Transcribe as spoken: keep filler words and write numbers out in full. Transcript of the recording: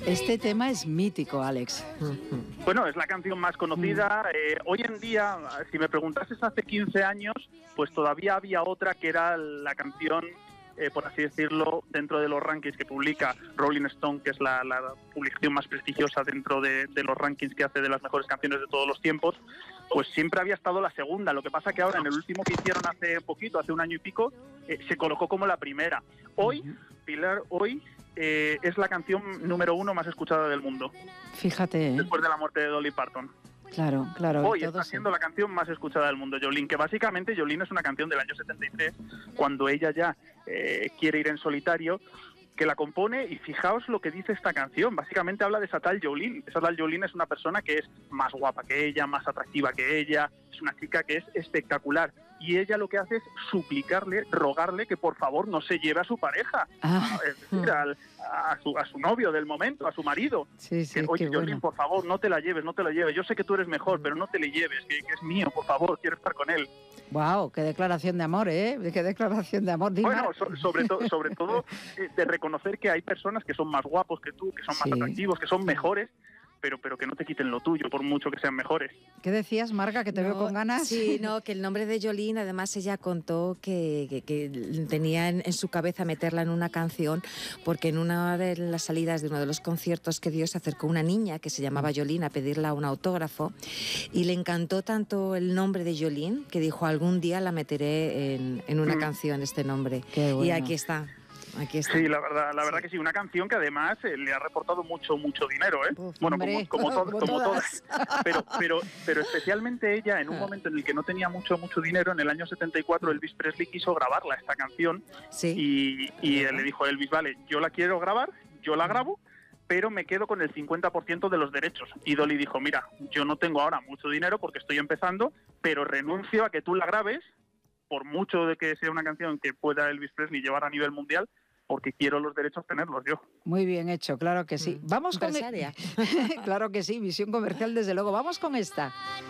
Este tema es mítico, Alex. Bueno, es la canción más conocida. Eh, hoy en día, si me preguntases hace quince años, pues todavía había otra que era la canción, eh, por así decirlo, dentro de los rankings que publica Rolling Stone, que es la, la publicación más prestigiosa dentro de, de los rankings que hace de las mejores canciones de todos los tiempos. Pues siempre había estado la segunda. Lo que pasa que ahora, en el último que hicieron hace poquito, hace un año y pico, eh, se colocó como la primera. Hoy, Pilar, hoy eh, es la canción número uno más escuchada del mundo. Fíjate, ¿eh? Después de la muerte de Dolly Parton. Claro, claro. Hoy está siendo la canción más escuchada del mundo, Jolene, que básicamente Jolene es una canción del año setenta y tres, cuando ella ya eh, quiere ir en solitario, que la compone, y fijaos lo que dice esta canción. Básicamente habla de esa tal Jolene. Esa tal Jolene es una persona que es más guapa que ella, más atractiva que ella, es una chica que es espectacular. Y ella lo que hace es suplicarle, rogarle que por favor no se lleve a su pareja, ah. es decir, al, a, su, a su novio del momento, a su marido. Sí, sí, que, Oye, Jolene, bueno. por favor, no te la lleves, no te la lleves. Yo sé que tú eres mejor, pero no te le lleves, que, que es mío, por favor, quiero estar con él. Wow, qué declaración de amor, ¿eh? Qué declaración de amor. Dime. Bueno, so, sobre, to, sobre todo eh, de reconocer que hay personas que son más guapos que tú, que son más sí. atractivos, que son mejores, pero, pero que no te quiten lo tuyo, por mucho que sean mejores. ¿Qué decías, Marga, que te no, veo con ganas? Sí, no, que el nombre de Jolene, además ella contó que, que, que tenía en, en su cabeza meterla en una canción, porque en una de las salidas de uno de los conciertos que dio se acercó una niña que se llamaba Jolene a pedirle un autógrafo, y le encantó tanto el nombre de Jolene que dijo, algún día la meteré en, en una mm. canción, este nombre. Qué bueno. Y aquí está. Aquí está. Sí, la verdad, la verdad sí. que sí, una canción que además eh, le ha reportado mucho, mucho dinero, ¿eh? Uf, bueno, hombre, como, como, to como como todas. todas. Pero, pero, pero especialmente ella, en un momento en el que no tenía mucho, mucho dinero, en el año setenta y cuatro, Elvis Presley quiso grabarla, esta canción, sí. y, y él le dijo a Elvis, vale, yo la quiero grabar, yo la grabo, pero me quedo con el cincuenta por ciento de los derechos. Y Dolly dijo, mira, yo no tengo ahora mucho dinero porque estoy empezando, pero renuncio a que tú la grabes, por mucho de que sea una canción que pueda Elvis Presley llevar a nivel mundial, porque quiero los derechos tenerlos yo. Muy bien hecho, claro que sí. Mm, Vamos con... Empresaria. Claro que sí, visión comercial desde luego. Vamos con esta.